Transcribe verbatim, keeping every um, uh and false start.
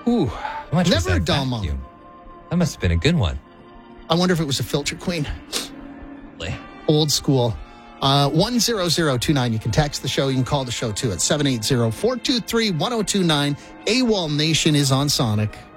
Ooh, How much was never a that dull vacuum? moment. That must have been a good one. I wonder if it was a Filter Queen. Really? Old school. Uh, one zero zero two nine. You can text the show. You can call the show too at seven eight zero, four two three, one zero two nine. AWOL Nation is on Sonic.